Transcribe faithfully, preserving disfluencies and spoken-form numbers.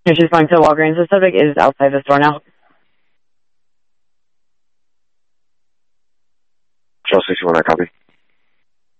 If she's going to Walgreens, the subject is outside the store now. Charles sixty-one, I copy.